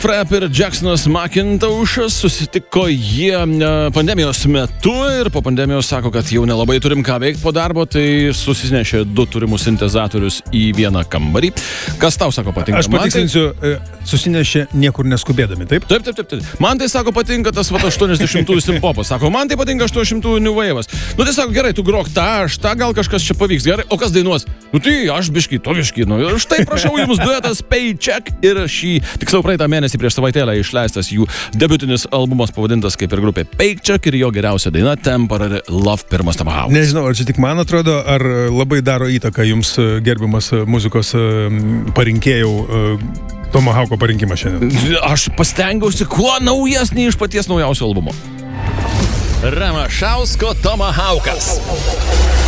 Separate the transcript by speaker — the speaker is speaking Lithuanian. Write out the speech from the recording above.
Speaker 1: Frap ir Jacksonas Macintaušas susitiko jie pandemijos metu ir po pandemijos sako, kad jau nelabai turim ką veikti po darbo, tai susinešė 2 turimus sintezatorius į vieną kambarį. Kas tau, sako, patinka?
Speaker 2: Aš patikslinsiu, susinešė niekur neskubėdami, taip?
Speaker 1: Taip. Man tai, sako, patinka tas 80-ųjų simpopas. Sako, man tai patinka 80-ųjų New Wave'as. Nu tai sako, gerai, tu grok tą, aš tą, gal kažkas čia pavyks. Gerai, o kas dainuos? Nu tai aš biškai, to biškai. Nu ir štai prašau jums duetas Paycheck ir tiksliau praeitą mėnesį prieš savaitėlę išleistas jų debiutinis albumas pavadintas kaip ir grupė Paycheck ir jo geriausia daina Temporary Love pirmas Tomahawkas.
Speaker 2: Nežinau, ar čia tik man atrodo, ar labai daro įtaką jums gerbiamas muzikos parinkėjų Tomahawko parinkimą šiandien?
Speaker 1: Aš pastengiausi kuo naujesnį iš paties naujausio albumo. Ramašausko Tomahawkas.